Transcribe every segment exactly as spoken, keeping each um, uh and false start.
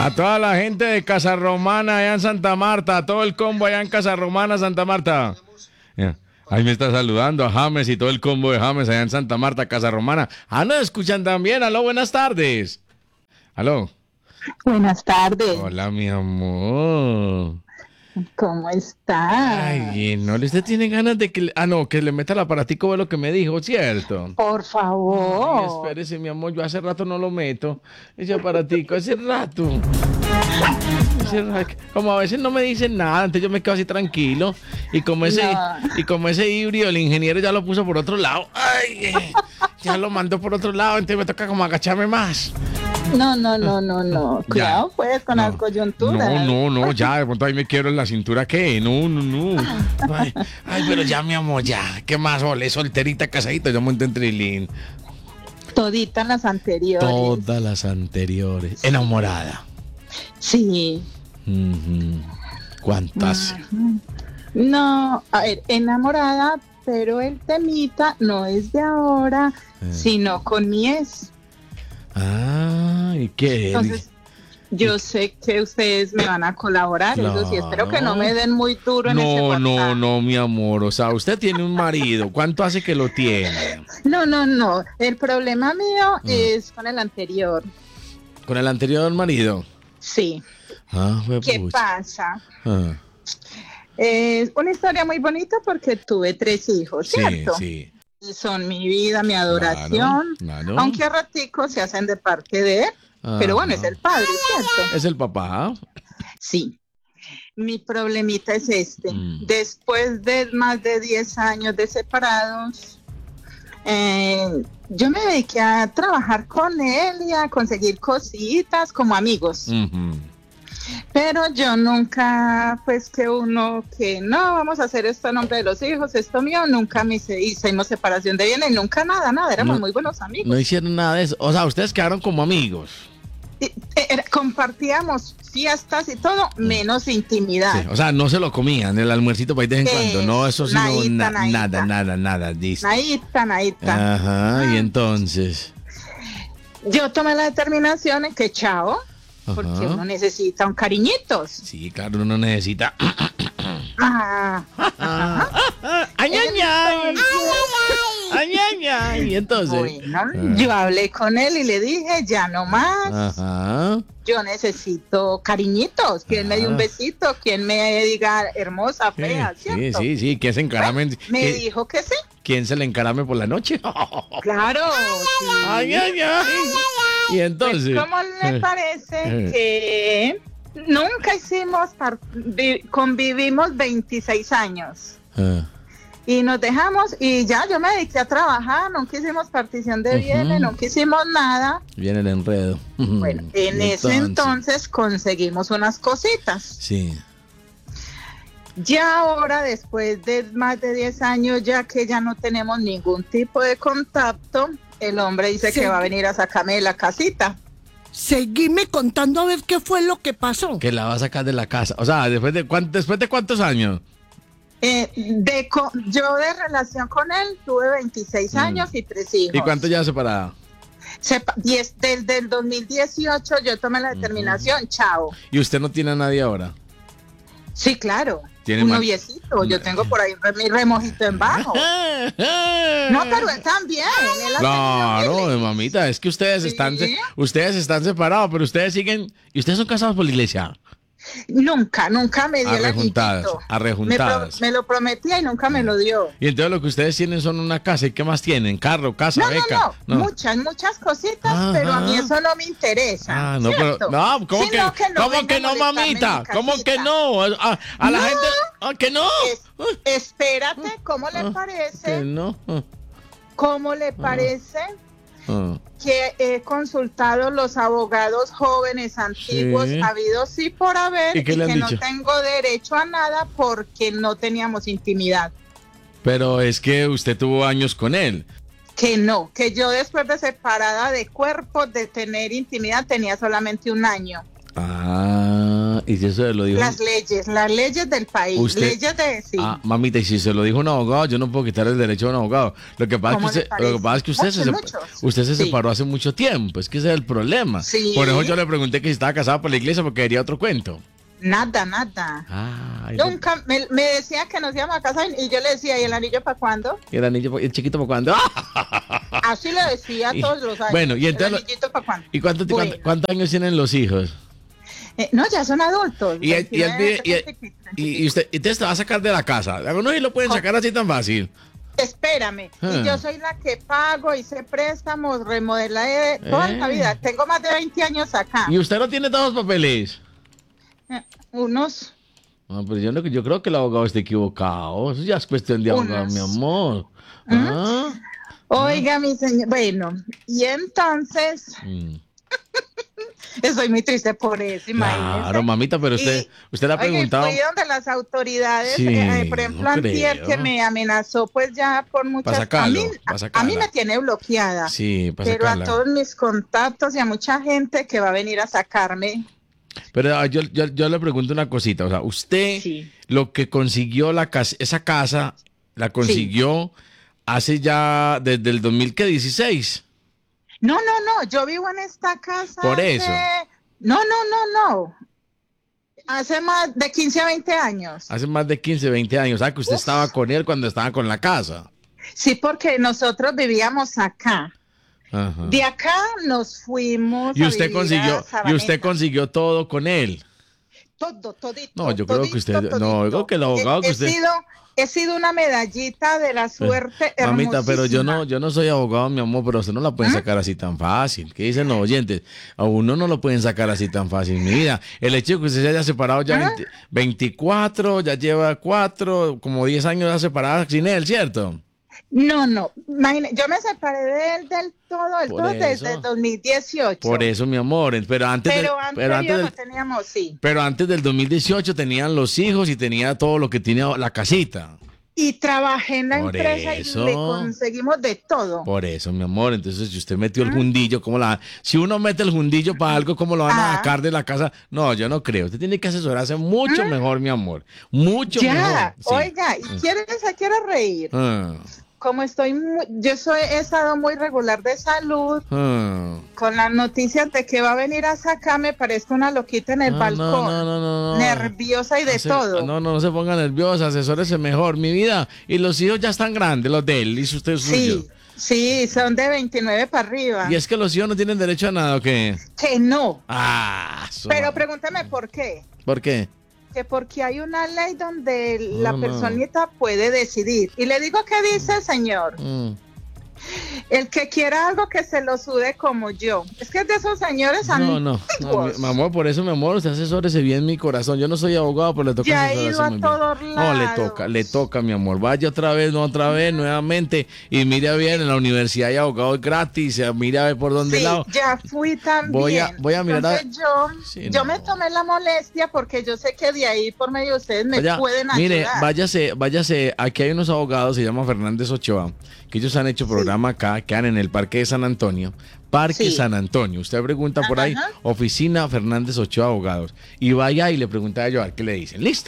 A toda la gente de Casa Romana allá en Santa Marta, a todo el combo allá en Casa Romana, Santa Marta. Ya. Ahí me está saludando a James y todo el combo de James allá en Santa Marta, Casa Romana. Ah, nos escuchan también. Aló, buenas tardes. Aló. Buenas tardes. Hola, mi amor. ¿Cómo está? Ay, no, usted tiene ganas de que... Ah, no, que le meta el aparatico de lo que me dijo, ¿cierto? Por favor. Ay, espérese, mi amor, yo hace rato no lo meto. Ese aparatico, hace rato. Ese rato. Como a veces no me dicen nada, entonces yo me quedo así tranquilo. Y como ese, No. y como ese híbrido, el ingeniero ya lo puso por otro lado. Ay, eh, ya lo mandó por otro lado, entonces me toca como agacharme más. No, no, no, no, no. Cuidado pues con no, las coyunturas. No, no, no, ya, de pronto ahí me quiero en la cintura, ¿qué? No, no, no. Ay, ay, pero ya, mi amor, ya. ¿Qué más? Ole, solterita, casadita, yo monté en trilín. Toditas las anteriores. Todas las anteriores. Enamorada. Sí. Uh-huh. ¿Cuántas? Uh-huh. No, a ver, enamorada, pero el temita no es de ahora, eh. sino con mi ex. Ah, ¿y qué? Entonces, yo sé que ustedes me van a colaborar, claro. Eso sí, espero que no me den muy duro en no, ese WhatsApp. No, no, mi amor, o sea, usted tiene un marido, ¿cuánto hace que lo tiene? No, no, no, el problema mío mm. es con el anterior. ¿Con el anterior marido? Sí. Ah, ¿Qué pucha. pasa? Ah. Es una historia muy bonita porque tuve tres hijos, ¿cierto? Sí, sí. Son mi vida, mi adoración, claro, claro. Aunque a ratico se hacen de parte de él, ajá. Pero bueno, es el padre, ¿cierto? Es el papá. Sí. Mi problemita es este. Mm. Después de más de diez años de separados, eh, yo me dediqué a trabajar con él y a conseguir cositas como amigos. Uh-huh. Pero yo nunca, pues que uno, que no, vamos a hacer esto a nombre de los hijos, esto mío, nunca me hice, hicimos separación de bienes, nunca nada, nada, éramos no, muy buenos amigos. No hicieron nada de eso, o sea, ustedes quedaron como amigos. Y, eh, compartíamos fiestas y todo, menos intimidad. Sí, o sea, no se lo comían, el almuercito para ir de vez en cuando, no, eso sí, naíta, no, na, naíta. nada, nada, nada, dice. Naíta, naíta. Ajá, ah. Y entonces. Yo tomé la determinación en que chao. Porque ajá. Uno necesita un cariñitos. Sí, claro, uno necesita. Ah, ay, ay, ay. Ay, ay, ay. Y entonces. Bueno, ah. yo hablé con él y le dije, ya no más. Ajá. Yo necesito cariñitos. Quien ah. me dé un besito, quien me diga hermosa, fea, sí, ¿cierto? Sí, sí, sí. ¿Quién se encarame? Pues, me ¿Qué? dijo que sí. ¿Quién se le encarame por la noche? Claro. Sí. Ay, ay, ay. Y entonces. Pues, ¿cómo le parece que nunca hicimos, par- convivimos veintiséis años? Ah. Y nos dejamos y ya yo me dediqué a trabajar, nunca hicimos partición de bienes, uh-huh. nunca hicimos nada. Viene el enredo. Bueno, en entonces. ese entonces conseguimos unas cositas. Sí. Ya ahora, después de más de diez años, ya que ya no tenemos ningún tipo de contacto, el hombre dice sí. que va a venir a sacarme de la casita. Seguime contando a ver qué fue lo que pasó. Que la va a sacar de la casa. O sea, ¿después de, cuán, después de cuántos años? Eh, de co- yo de relación con él tuve veintiséis mm. años y tres hijos. ¿Y cuánto ya separada? Sepa- diez, desde el dos mil dieciocho yo tomé la determinación, uh-huh. chao. ¿Y usted no tiene a nadie ahora? Sí, claro. ¿Tiene un ma- noviecito, yo tengo por ahí mi remojito en bajo. No, pero él también. Él claro, de mamita, es que ustedes ¿sí? están ustedes están separados, pero ustedes siguen, y ustedes son casados por la iglesia. Nunca, nunca me dio el arrejuntadas, arrejuntadas. Me, pro, me lo prometía y nunca me lo dio. Y entonces lo que ustedes tienen son una casa, ¿y qué más tienen? Carro, casa, no, beca. No, no, no, muchas, muchas cositas, ajá. Pero a mí eso no me interesa. Ah, no, pero, no, ¿cómo que, que no, ¿cómo que no, mamita? ¿Cómo que no? A, a la no, gente, ¿a que no? Es, espérate, ¿cómo le parece? Que no. ¿Cómo le parece? Uh. Que he consultado los abogados jóvenes antiguos sí. habidos y por haber, y, y que no dicho? tengo derecho a nada porque no teníamos intimidad. Pero es que usted tuvo años con él. Que no, que yo después de separada de cuerpo, de tener intimidad, tenía solamente un año. Ah, y si eso se lo dijo... Las leyes, las leyes del país, Usted- leyes de sí. Ah, mamita, y si se lo dijo un abogado, yo no puedo quitar el derecho a un abogado. Lo que pasa, es que ¿Cómo le usted, parece? lo que pasa es que usted se, Muchos, sepa- muchos. usted se Sí. separó hace mucho tiempo. Es que ese es el problema. Sí. Por eso yo le pregunté que si estaba casado por la iglesia porque quería otro cuento. Nada, nada. Ay, Nunca, me, me decía que nos íbamos a casar y yo le decía, ¿y el anillo para cuándo? ¿y el anillo, el chiquito por cuándo? Así le decía Y- todos los años. bueno, y entonces ¿El lo- anillito para cuándo? ¿Y cuánto- Bueno. cuánto- cuántos años tienen los hijos? Eh, no, ya son adultos. Y, él- y, él vive- y, él- veintinueve, y- y usted, y usted te va a sacar de la casa. Algunos sí lo pueden sacar así tan fácil. Espérame, Ah. y yo soy la que pago, hice préstamos, remodelé toda Eh. la vida. Tengo más de veinte años acá. ¿Y usted no tiene todos los papeles? Eh, Unos, No, pero yo, no, yo creo que el abogado está equivocado. Eso ya es cuestión de abogado, Unos. mi amor. Ah. oiga, mi señor. Bueno, y entonces, Mm. estoy muy triste por eso, imagínese. Claro, mamita, pero usted, Y- usted le ha Oiga, y preguntado fui donde las autoridades, Sí, eh, por ejemplo, no antier, creo. que me amenazó, pues ya por muchas... sacarlo, a, mí, pa' a- sacarla. a mí me tiene bloqueada, Sí, para pero sacarla. a todos mis contactos y a mucha gente que va a venir a sacarme. Pero ah, yo, yo, yo le pregunto una cosita. O sea, usted Sí. lo que consiguió la casa, esa casa, la consiguió hace ya desde el dos mil dieciséis. No, no, no, yo vivo en esta casa. Por hace- eso. No, no, no, no. Hace más de quince a veinte años. Hace más de quince, veinte años. O sea, que usted Uf. estaba con él cuando estaba con la casa. Sí, porque nosotros vivíamos acá. Ajá. De acá nos fuimos. Y a usted vivir a consiguió, y Sabaneta. usted consiguió todo con él. Todo, todito. No, yo creo que todito, usted- no, todito. yo creo que el abogado he, que he usted- Sido, he sido una medallita de la suerte Mamita, pero yo no, hermosísima. yo no soy abogado, mi amor, pero usted no la pueden sacar así tan fácil. ¿Qué dicen los oyentes? A uno no lo pueden sacar así tan fácil, mi vida. El hecho de que usted se haya separado ya ¿Ah? veinte veinticuatro, ya lleva cuatro, como diez años ya separada sin él, ¿cierto? No, no. Imagine, yo me separé de él del todo, del Por todo eso. desde el dos mil dieciocho. Por eso, mi amor. Pero antes, del- Pero antes, pero antes no del, teníamos, sí. pero antes del dos mil dieciocho tenían los hijos y tenía todo lo que tenía la casita. Y trabajé en la Por empresa eso. y le conseguimos de todo. Por eso, mi amor. Entonces, si usted metió el jundillo, ¿cómo la... Si uno mete el jundillo para algo, ¿cómo lo van a Ah. sacar de la casa? No, yo no creo. Usted tiene que asesorarse mucho mejor, mi amor. Mucho mejor. Ya, Sí. oiga, ¿y quiere, se quiere reír? Ah, Como estoy, muy- yo soy, he estado muy regular de salud, ah. con las noticias de que va a venir a sacarme, parezco una loquita en el Ah, balcón, No, no, no, no, no. nerviosa y de No se- todo. No, no, no se ponga nerviosa, asesórese mejor, mi vida. Y los hijos ya están grandes, los de él, y usted es suyo. Sí, sí, son de veintinueve para arriba. Y es que los hijos no tienen derecho a nada, ¿o qué? Que no, Ah, su pero madre. pregúntame por qué. ¿Por qué? Que porque hay una ley donde la No, no. personita puede decidir. Y le digo que dice el señor, Mm. el que quiera algo que se lo sude como yo. Es que es de esos señores No, no, no, antiguos. mi, mi amor, por eso, mi amor, usted asesórese bien mi corazón. Yo no soy abogado, pero le toca Ya he asesorarse ido a muy bien. todos No, le lados. toca, le toca, mi amor. Vaya otra vez, no otra vez, nuevamente. Y mire bien, en la universidad hay abogados gratis. eh, Mire a ver por dónde Sí, lado. ya fui también. Voy a- voy a mirar a- Entonces yo, Sí, yo no. me tomé la molestia porque yo sé que de ahí por medio de ustedes me Vaya, pueden ayudar. mire, váyase, váyase. Aquí hay unos abogados, se llama Fernández Ochoa, que ellos han hecho programa acá, quedan en el Parque de San Antonio. Parque Sí. San Antonio. Usted pregunta por ahí, Ajá. oficina Fernández Ochoa Abogados. Y vaya y le pregunta a ellos a ver qué le dicen. Listo.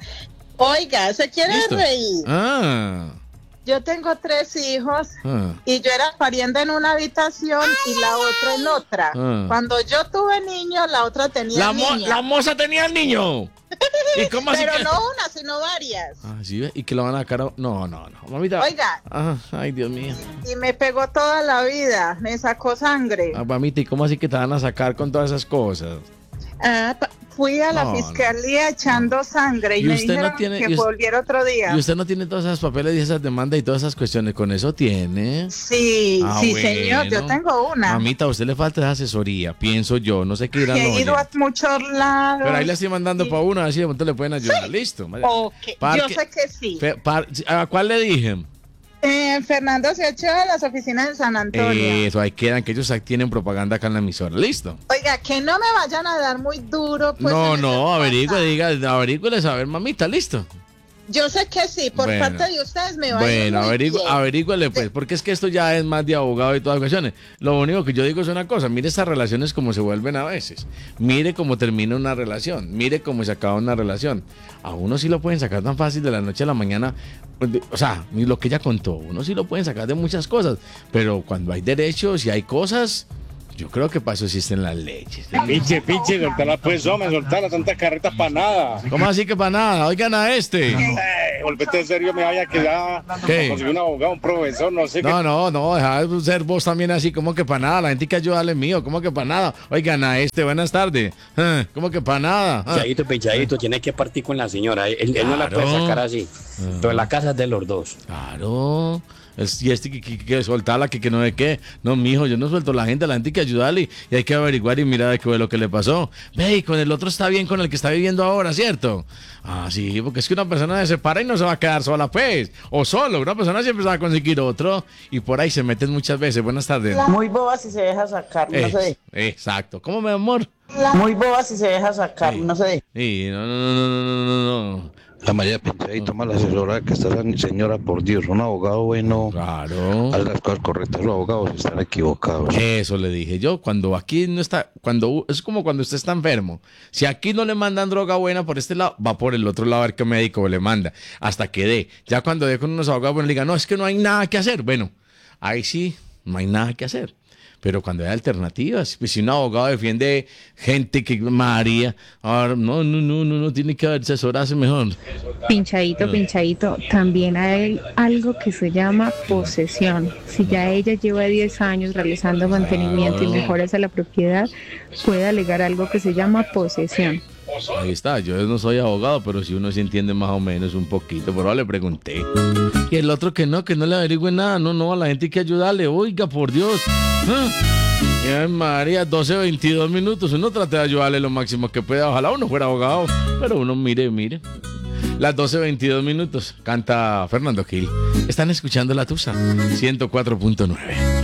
Oiga, ¿se quiere Listo. reír? Ah, Yo tengo tres hijos ah. y yo era pariendo en una habitación y la otra en otra. Ah. Cuando yo tuve niño, la otra tenía La, mo- niña. la moza tenía el niño. ¿Y cómo así Pero que- no una, sino varias. Ah, ¿sí ve? ¿Y que lo van a sacar? a- No, no, no. Mamita. Oiga, Ah, ay, Dios mío. y me pegó toda la vida, me sacó sangre. Ah, mamita, ¿y cómo así que te van a sacar con todas esas cosas? Ah, pa- fui a la No, fiscalía echando sangre y, Y me usted no dijeron tiene- que y us- volviera otro día. Y usted no tiene todas esas papeles y esas demandas y todas esas cuestiones. ¿Con eso tiene? Sí, Ah, sí, bueno. señor, yo tengo una. Mamita, a usted le falta esa asesoría, pienso yo. No sé qué dirán Que los he ido a oyentes. muchos lados. Pero ahí le estoy mandando Sí. para una, así de pronto le pueden ayudar. Listo. vaya. Ok, Parque- yo sé que sí. Fe- par- ¿A cuál le dije? Eh, Fernando se echó a las oficinas de San Antonio. Eso, ahí quedan, que ellos tienen propaganda acá en la emisora. Listo. Oiga, que no me vayan a dar muy duro. Pues, no, en no, esas averigüe, cosas. diga, averígüele a ver, mamita, listo. Yo sé que sí, por Bueno. parte de ustedes me va a ir Bueno, muy averigu bien. averíguale pues, porque es que esto ya es más de abogado y todas las cuestiones. Lo único que yo digo es una cosa, mire estas relaciones como se vuelven a veces. Mire cómo termina una relación, mire cómo se acaba una relación. A uno sí lo pueden sacar tan fácil de la noche a la mañana. O sea, lo que ella contó, uno sí lo pueden sacar de muchas cosas, pero cuando hay derechos y hay cosas, yo creo que para eso existen las leyes. Pinche, pinche, soltala pues, hombre, soltala, tanta carreta para nada. ¿Cómo así que para nada? Oigan a este. Eh, volvete en serio, me vaya que ya ¿Qué? conseguí un abogado, un profesor, no sé No, qué. no, no, deja de ser vos también así, como que para nada, la gente que ayudarle mío, como que para nada. Oigan a este, buenas tardes. Eh, como que para nada. Ah. Pinchadito, pinchadito, tiene que partir con la señora. Él, él no la puede Claro. sacar así. Pero la casa es de los dos. Claro. Es- y este que, que, que soltarla, que, que no de qué. No, mijo, yo no suelto a la gente, a la gente hay que ayudarle y hay que averiguar y mirar qué fue lo que le pasó. Ve, y con el otro está bien con el que está viviendo ahora, ¿cierto? Ah, sí, porque es que una persona se separa y no se va a quedar sola, pues. O solo, una persona siempre se va a conseguir otro y por ahí se meten muchas veces. Buenas tardes. Muy boba si se deja sacar, no Eh, se deja. exacto. ¿Cómo, mi amor? Muy boba si se deja sacar, Sí. no se deja. Sí, no, no, no, no, no, no, no. La María Pinchadito, mala asesora que está esa señora, por Dios, un abogado bueno, Claro. hace las cosas correctas, los abogados están equivocados. Eso le dije yo, cuando aquí no está, cuando es como cuando usted está enfermo. Si aquí no le mandan droga buena por este lado, va por el otro lado a ver qué médico le manda, hasta que dé. Ya cuando dé con unos abogados, bueno, le diga, no, es que no hay nada que hacer. Bueno, ahí sí, no hay nada que hacer. Pero cuando hay alternativas, pues si un abogado defiende gente que María, ahora no, no, no, no, no tiene que asesorarse mejor. Pinchadito, pinchadito, también hay algo que se llama posesión. Si ya ella lleva diez años realizando mantenimiento y mejoras a la propiedad, puede alegar algo que se llama posesión. Ahí está, yo no soy abogado, pero si uno sí entiende más o menos un poquito, pero ahora le pregunté. Y el otro que no, que no le averigüe nada, no, no, a la gente hay que ayudarle, oiga, por Dios. ¿Ah? Y ay, María, doce, veintidós minutos, uno trata de ayudarle lo máximo que pueda, ojalá uno fuera abogado, pero uno mire, mire. Las doce, veintidós minutos, canta Fernando Gil. Están escuchando La Tusa, ciento cuatro punto nueve.